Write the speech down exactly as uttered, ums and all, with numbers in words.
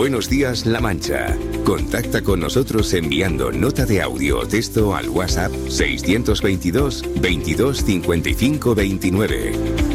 Buenos Días, La Mancha. Contacta con nosotros enviando nota de audio o texto al WhatsApp seiscientos veintidós, veintidós, cincuenta y cinco, veintinueve.